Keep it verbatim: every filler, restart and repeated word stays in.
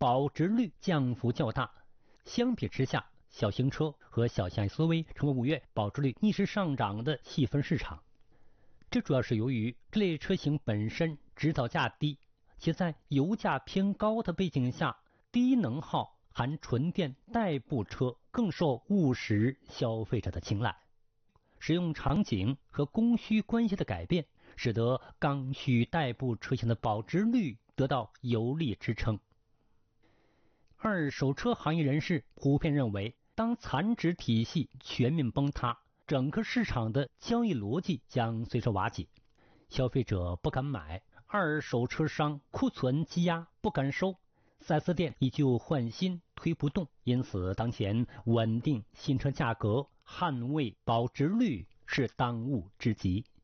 保值率降幅较大。相比之下，小型车和小型 S U V 成为五月保值率逆势上涨的细分市场。这主要是由于这类车型本身制造价低，且在油价偏高的背景下，低能耗含纯电代步车更受务实消费者的青睐。使用场景和供需关系的改变，使得刚需代步车型的保值率得到有力支撑。二手车行业人士普遍认为，当残值体系全面崩塌，整个市场的交易逻辑将随之瓦解，消费者不敢买，二手车商库存积压不敢收，四 S 店依旧换新推不动，因此当前稳定新车价格、捍卫保值率是当务之急。